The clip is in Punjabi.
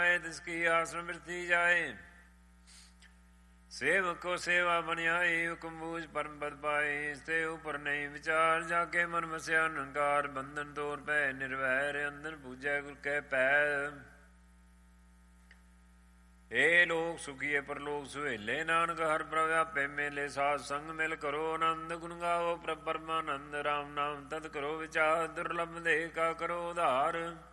ਤਿਸਕੀ ਆਸ ਮਿਰਤੀ ਜਾਏ। ਸੇਵਕ ਕੋ ਸੇਵਾ ਬਨਿਆਈ, ਹੁਕਮ ਬੂਝ ਪਰਮ ਪਦ ਪਾਏ। ਇਸ ਤੇ ਉਪਰ ਨਹੀਂ ਵਿਚਾਰ, ਜਾ ਕੇ ਮਨ ਵਸਿਆ ਨਿਰੰਕਾਰ। ਬੰਧਨ ਤੋਰ ਪੈ ਨਿਰਵੈਰ, ਅੰਦਰ ਪੂਜੈ ਗੁਰ ਕੈ ਪੈਰ। ਏ ਲੋਕ ਸੁਖੀਏ ਪਰਲੋਕ ਸੁਹੇਲੇ, ਨਾਨਕ ਹਰਿ ਪ੍ਰਭ ਆਪੇ ਮੇਲੇ। ਸਾਧ ਸੰਗ ਮਿਲ ਕਰੋ ਆਨੰਦ, ਗੁਣ ਗਾਵੋ ਪ੍ਰਭ ਪਰਮਾਨੰਦ। ਰਾਮ ਨਾਮ ਤਤ ਕਰੋ ਵਿਚਾਰ, ਦੁਰਲਭ ਦੇਹ ਕਾ ਕਰੋ ਉਧਾਰ।